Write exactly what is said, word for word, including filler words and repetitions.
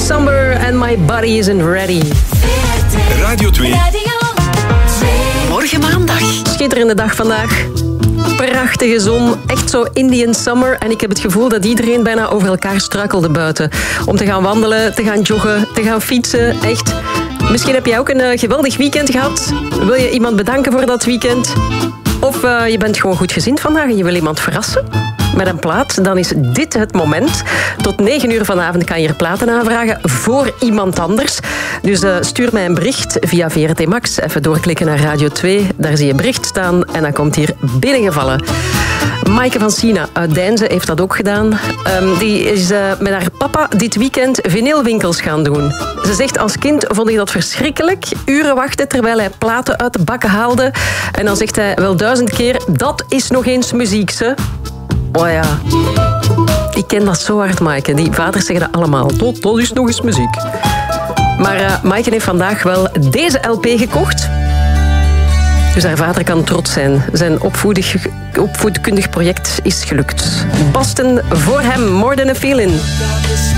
Summer and My Body Isn't Ready. Radio twee. Morgen maandag. Schitterende dag vandaag. Prachtige zon, echt zo Indian summer. En ik heb het gevoel dat iedereen bijna over elkaar struikelde buiten. Om te gaan wandelen, te gaan joggen, te gaan fietsen. Echt. Misschien heb jij ook een uh, geweldig weekend gehad. Wil je iemand bedanken voor dat weekend? Of uh, je bent gewoon goed gezind vandaag en je wil iemand verrassen met een plaat, dan is dit het moment. Tot negen uur vanavond kan je er platen aanvragen voor iemand anders. Dus uh, stuur mij een bericht via V R T Max. Even doorklikken naar Radio twee. Daar zie je bericht staan en dan komt hier binnengevallen. Maaike van Sina uit Deinze heeft dat ook gedaan. Um, die is uh, met haar papa dit weekend vinylwinkels gaan doen. Ze zegt, als kind vond ik dat verschrikkelijk. Uren wachten terwijl hij platen uit de bakken haalde. En dan zegt hij wel duizend keer, dat is nog eens muziek, ze. Oh ja, ik ken dat zo hard, Maaike. Die vaders zeggen dat allemaal. Dat, dat is nog eens muziek. Maar uh, Maaike heeft vandaag wel deze L P gekocht. Dus haar vader kan trots zijn. Zijn opvoedig, opvoedkundig project is gelukt. Boston voor hem, More Than a Feeling.